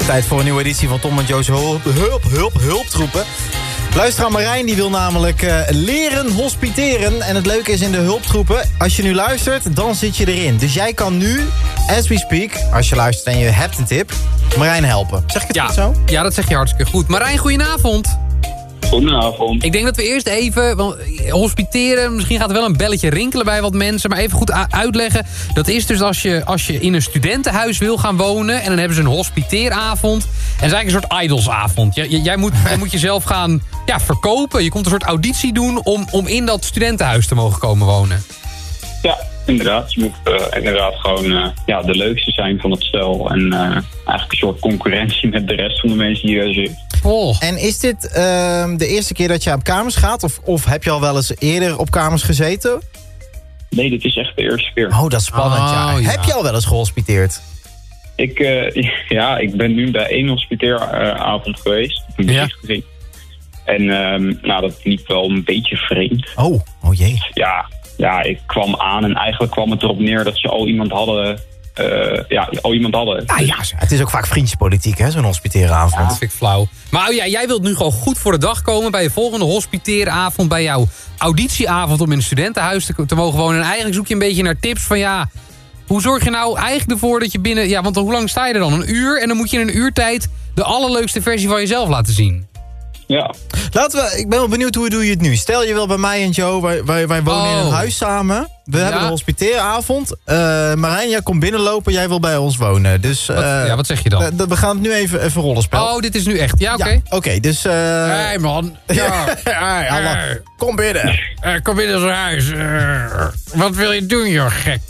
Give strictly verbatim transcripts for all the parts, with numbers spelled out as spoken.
Tijd voor een nieuwe editie van Tom en Jo's hulp, hulp, hulp, hulptroepen. Luisteraar Marijn die wil namelijk uh, leren hospiteren. En het leuke is in de hulptroepen, als je nu luistert, dan zit je erin. Dus jij kan nu, as we speak, als je luistert en je hebt een tip, Marijn helpen. Zeg ik het ja. goed zo? Ja, dat zeg je hartstikke goed. Marijn, goedenavond. Goedenavond. Ik denk dat we eerst even, want hospiteren, misschien gaat er wel een belletje rinkelen bij wat mensen, maar even goed uitleggen. Dat is dus als je, als je in een studentenhuis wil gaan wonen en dan hebben ze een hospiteeravond. En dat is eigenlijk een soort idolsavond. Jij, jij moet, jij moet jezelf gaan ja, verkopen. Je komt een soort auditie doen om, om in dat studentenhuis te mogen komen wonen. Ja, inderdaad. Je moet uh, inderdaad gewoon uh, ja, de leukste zijn van het stel. En uh, eigenlijk een soort concurrentie met de rest van de mensen die daar zitten. Oh. En is dit uh, de eerste keer dat je op kamers gaat? Of, of heb je al wel eens eerder op kamers gezeten? Nee, dit is echt de eerste keer. Oh, dat is spannend, Oh, ja. ja. Heb je al wel eens gehospiteerd? Ik, uh, ja, ik ben nu bij één hospiteeravond geweest. Ik heb Ja. muziek gezien. En um, nou, dat liep wel een beetje vreemd. Oh, oh jee. Ja, ja, ik kwam aan en eigenlijk kwam het erop neer dat ze al iemand hadden... Uh, ja, al iemand hadden. Ah, ja, het is ook vaak vriendjespolitiek, hè, zo'n hospiteeravond. Dat vind ik flauw. Maar oh ja, jij wilt nu gewoon goed voor de dag komen bij je volgende hospiteeravond, bij jouw auditieavond om in een studentenhuis te, te mogen wonen. En eigenlijk zoek je een beetje naar tips van ja, hoe zorg je nou eigenlijk ervoor dat je binnen... Ja, want hoe lang sta je er dan? Een uur? En dan moet je in een uurtijd de allerleukste versie van jezelf laten zien. Ja. Laten we, ik ben wel benieuwd hoe doe je het nu. Stel je wil bij mij en Joe, wij, wij, wij wonen Oh. in een huis samen. We Ja. hebben een hospiteeravond. Uh, Marijn, jij komt binnenlopen, jij wil bij ons wonen. Dus, uh, Wat, ja, wat zeg je dan? uh, we gaan het nu even, even rollen spelen. Oh, dit is nu echt. Ja, oké. Ja, oké, okay, dus... Uh, Hey man. Ja. hey, Allah, Hey. kom binnen. Uh, kom binnen zo'n huis. Uh, wat wil je doen, joh, gek?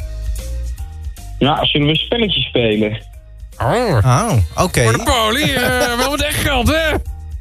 Nou, zullen we een spelletje spelen? Oh. Oh, oké. Okay. Voor de poli, uh, wel met echt geld, hè?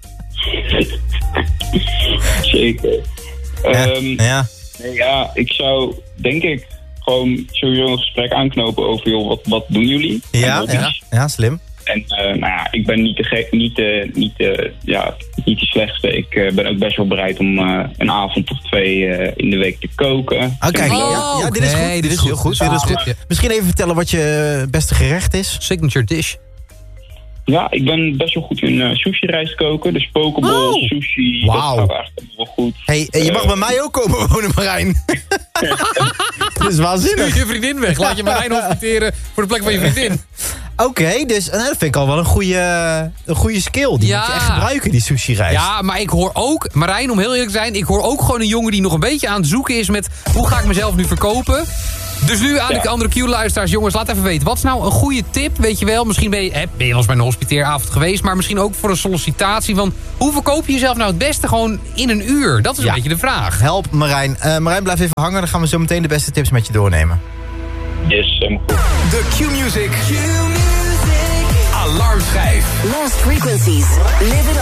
Zeker. Ja, Um, ja. Nee, ja, ik zou, denk ik, gewoon sowieso een gesprek aanknopen over, joh, wat, wat doen jullie? Ja, En ja, ja, slim. En uh, nou ja, ik ben niet de, ge- niet de, niet de, ja, niet de slechtste. Ik uh, ben ook best wel bereid om uh, een avond of twee uh, in de week te koken. Oké, okay. Oh, ja, ja, dit is goed. okay, Dit dit is is heel goed. goed. Dit is goed. Ja. Misschien even vertellen wat je beste gerecht is. Signature dish. Ja, ik ben best wel goed in uh, sushi-rijst koken. Dus pokeball, Oh. sushi, Wauw. dat gaat eigenlijk wel goed. Hey, je mag Uh, bij mij ook komen wonen, Marijn. Dat is waanzinnig. Stuur je vriendin weg. Laat je Marijn hospiteren voor de plek van je vriendin. Oké, okay, dus nou, dat vind ik al wel een goede, een goede skill. Die Ja. moet je echt gebruiken, die sushi-rijst. Ja, maar ik hoor ook, Marijn, om heel eerlijk te zijn... ik hoor ook gewoon een jongen die nog een beetje aan het zoeken is met... hoe ga ik mezelf nu verkopen? Dus nu aan Ja. de andere Q-luisteraars, jongens, laat even weten. Wat is nou een goede tip, weet je wel? Misschien ben je, hè, ben je wel eens bij een hospiteeravond geweest... maar misschien ook voor een sollicitatie van... hoe verkoop je jezelf nou het beste gewoon in een uur? Dat is Ja. een beetje de vraag. Help Marijn. Uh, Marijn, blijf even hangen. Dan gaan we zo meteen de beste tips met je doornemen. Yes, helemaal goed. De Q-Music. Q-Music. Alarmschijf. Lost frequencies. Live it